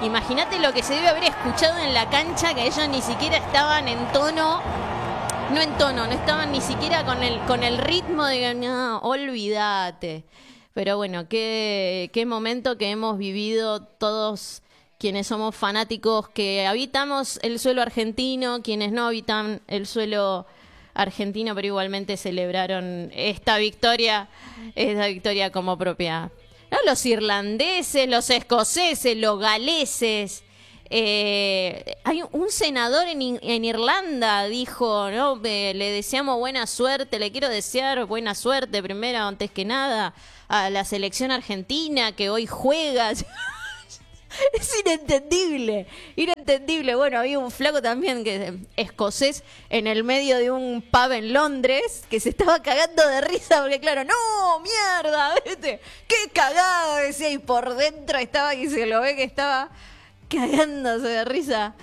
Imagínate lo que se debe haber escuchado en la cancha, que ellos ni siquiera estaban en tono, no estaban ni siquiera con el ritmo de, no, olvídate. Pero bueno, qué momento que hemos vivido todos quienes somos fanáticos, que habitamos el suelo argentino, quienes no habitan el suelo argentino, pero igualmente celebraron esta victoria como propia. ¿No? Los irlandeses, los escoceses, los galeses. Hay un senador en Irlanda, dijo, ¿no? Le deseamos buena suerte, le quiero desear buena suerte primero, antes que nada, a la selección argentina que hoy juega. Es inentendible. Bueno, había un flaco también que escocés en el medio de un pub en Londres que se estaba cagando de risa porque claro, no, mierda, ¿viste? Qué cagado, decía, y por dentro estaba, y se lo ve que estaba cagándose de risa.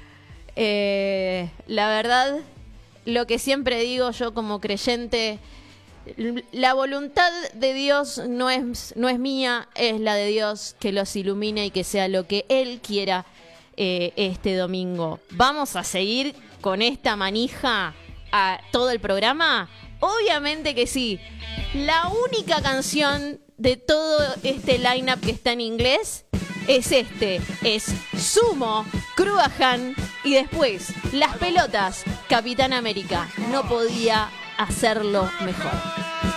La verdad, lo que siempre digo yo como creyente, la voluntad de Dios no es mía, es la de Dios, que los ilumine y que sea lo que Él quiera este domingo. ¿Vamos a seguir con esta manija a todo el programa? Obviamente que sí. La única canción de todo este line-up que está en inglés es Sumo, Cruahan y después Las Pelotas, Capitán América. No podía hacerlo mejor.